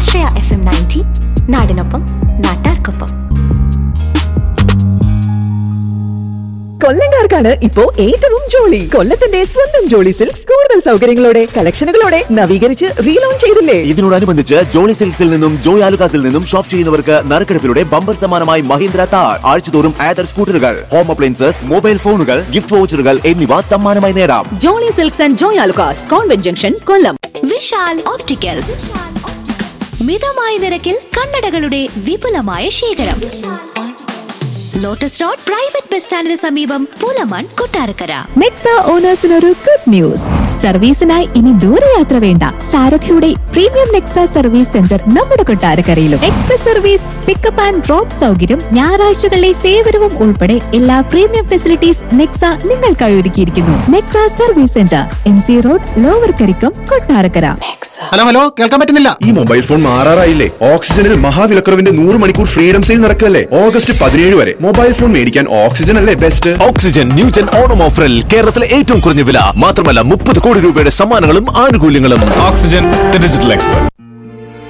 ആശ്രയ FM 90 നാടിനൊപ്പം നാട്ടാർക്കൊപ്പം. കൊല്ലംകാർക്കാണ് ഇപ്പോ ഏറ്റവും ജോളി. കൊല്ലത്തിന്റെ സ്വന്തം ജോളി സിൽക്സ് കൂടുതൽ സൗകര്യങ്ങളോടെ കളക്ഷനുകളോടെ നവീകരിച്ച് റീലോഞ്ച് ചെയ്തില്ലേ? ഇതിനോടനുബന്ധിച്ച് ജോളി സിൽക്സിൽ നിന്നും ജോയ് ആലുകാസിൽ നിന്നും ഷോപ്പ് ചെയ്യുന്നവർക്ക് നറുക്കെടുപ്പിലൂടെ ബമ്പർ സമ്മാനമായി മഹീന്ദ്ര താർ, ആഴ്ചതോറും ആദർ സ്കൂട്ടറുകൾ, ഹോം അപ്ലയൻസസ്, മൊബൈൽ ഫോണുകൾ, ഗിഫ്റ്റ് വൗച്ചറുകൾ എന്നിവ സമ്മാനമായി നേടാം. Jolly silks and Joy Alukkas, convent junction, Kollam. Vishal opticals, മിതമായ നിരക്കിൽ കണ്ണടകളുടെ വിപുലമായ ശേഖരം. ലോട്ടസ് റോഡ് പ്രൈവറ്റ് ബസ് സ്റ്റാൻഡിന് സമീപം, പുലമൺ, കൊട്ടാരക്കര. Nexa ഓണേഴ്സിനൊരു good news. സർവീസിനായി ഇനി ദൂരയാത്ര വേണ്ട. സാരഥിയുടെ പ്രീമിയം നെക്സ സർവീസ് സെന്റർ നമ്മുടെ കൊട്ടാരക്കരയിലും. Express service, pickup and drop സൗകര്യം, ഞായറാഴ്ചകളിലെ സേവനവും ഉൾപ്പെടെ എല്ലാ പ്രീമിയം ഫെസിലിറ്റീസ് നെക്സ നിങ്ങൾക്കായി ഒരുക്കിയിരിക്കുന്നു. Nexa service centre, MC road, lower Karikkam, Kottarakkara. Hello, കേൾക്കാൻ പറ്റുന്നില്ല. ഈ മൊബൈൽ ഫോൺ മാറാറായില്ലേ? ഓക്സിജനിൽ മഹാവിലക്കുറവിന്റെ 100 മണിക്കൂർ ഫ്രീഡം സെയിൽ നടക്കല്ലേ? ഓഗസ്റ്റ് 17 വരെ. മൊബൈൽ ഫോൺ മേടിക്കാൻ ഓക്സിജൻ അല്ലേ ബെസ്റ്റ്? ഓക്സിജൻ ന്യൂജൻ ഓണം ഓഫറിൽ കേരളത്തിലെ ഏറ്റവും കുറഞ്ഞ വില മാത്രമല്ല 30 കോടി രൂപയുടെ സമ്മാനങ്ങളും ആനുകൂല്യങ്ങളും. Oxygen, the digital expert.